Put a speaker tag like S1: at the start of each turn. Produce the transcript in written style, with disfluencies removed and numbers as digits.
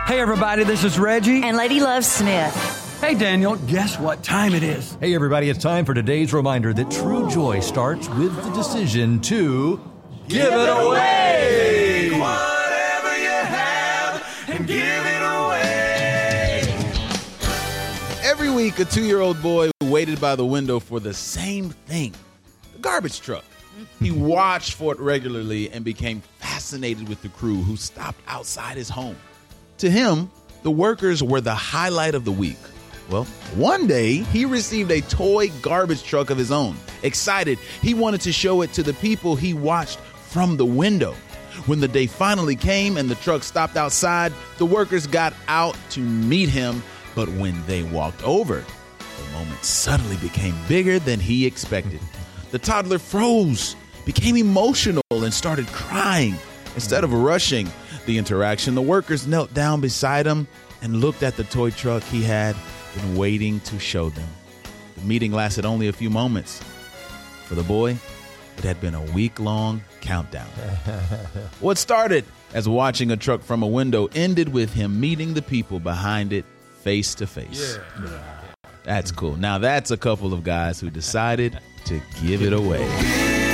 S1: Hey, everybody, this is Reggie.
S2: And Lady Love Smith.
S1: Hey, Daniel, guess what time it is?
S3: Hey, everybody, it's time for today's reminder that true joy starts with the decision to give it away.
S4: Take whatever you have and give it away.
S5: Every week, a 2-year-old boy waited by the window for the same thing, the garbage truck. He watched for it regularly and became fascinated with the crew who stopped outside his home. To him, the workers were the highlight of the week. Well, one day, he received a toy garbage truck of his own. Excited, he wanted to show it to the people he watched from the window. When the day finally came and the truck stopped outside, the workers got out to meet him. But when they walked over, the moment suddenly became bigger than he expected. The toddler froze, became emotional, and started crying. Instead of rushing the interaction, the workers knelt down beside him and looked at the toy truck he had been waiting to show them. The meeting lasted only a few moments. For the boy, it had been a week-long countdown. What started as watching a truck from a window ended with him meeting the people behind it face to face. That's cool. Now that's a couple of guys who decided to give it away.